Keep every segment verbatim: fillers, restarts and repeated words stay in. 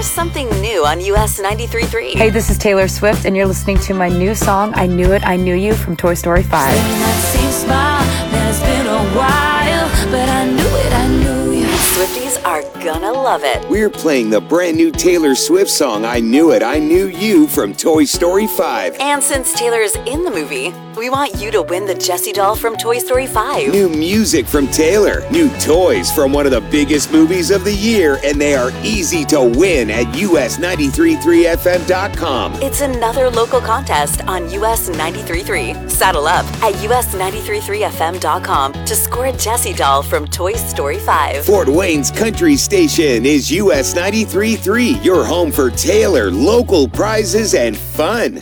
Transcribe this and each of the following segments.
here's something new on U S ninety-three point three. Hey, this is Taylor Swift, and you're listening to my new song, I Knew It, I Knew You, from Toy Story five. Swifties are gonna love it. We're playing the brand new Taylor Swift song, I Knew It, I Knew You, from Toy Story five. And since Taylor's in the movie, we want you to win the Jessie doll from Toy Story five. New music from Taylor, new toys from one of the biggest movies of the year, and they are easy to win at U S ninety-three point three F M dot com. It's another local contest on U S ninety-three point three. Saddle up at U S ninety-three point three F M dot com to score a Jessie doll from Toy Story five. Fort Wayne's country station is U S ninety-three point three, your home for Taylor, local prizes, and fun.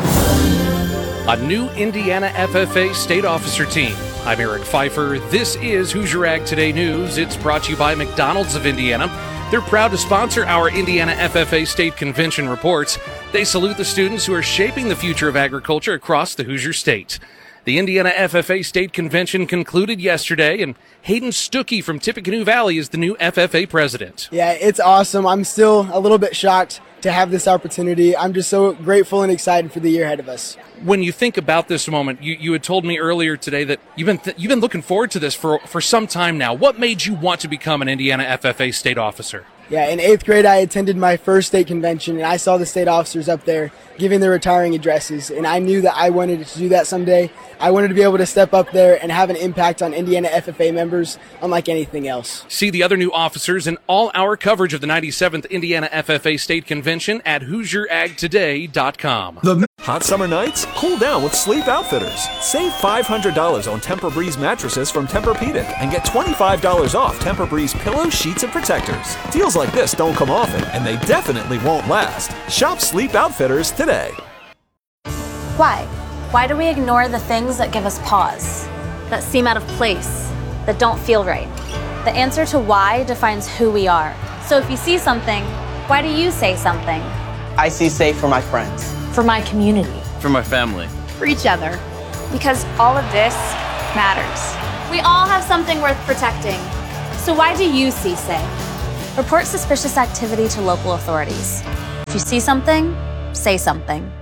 A new Indiana F F A state officer team. I'm Eric Pfeiffer. This is Hoosier Ag Today News. It's brought to you by McDonald's of Indiana. They're proud to sponsor our Indiana F F A State Convention reports. They salute the students who are shaping the future of agriculture across the Hoosier State. The Indiana F F A State Convention concluded yesterday, and Hayden Stuckey from Tippecanoe Valley is the new F F A president. Yeah, it's awesome. I'm still a little bit shocked to have this opportunity. I'm just so grateful and excited for the year ahead of us. When you think about this moment, you, you had told me earlier today that you've been th- you've been looking forward to this for for some time now. What made you want to become an Indiana F F A state officer? Yeah, in eighth grade, I attended my first state convention, and I saw the state officers up there giving their retiring addresses, and I knew that I wanted to do that someday. I wanted to be able to step up there and have an impact on Indiana F F A members unlike anything else. See the other new officers and all our coverage of the ninety-seventh Indiana F F A State Convention at Hoosier Ag Today dot com. The hot summer nights? Cool down with Sleep Outfitters. Save five hundred dollars on Tempur-Breeze mattresses from Tempur-Pedic and get twenty-five dollars off Tempur-Breeze pillows, sheets, and protectors. Deals like this don't come often, and they definitely won't last. Shop Sleep Outfitters today. Why? Why do we ignore the things that give us pause, that seem out of place, that don't feel right? The answer to why defines who we are. So if you see something, why do you say something? I see safe for my friends. For my community. For my family. For each other. Because all of this matters. We all have something worth protecting. So why do you see safe? Report suspicious activity to local authorities. If you see something, say something.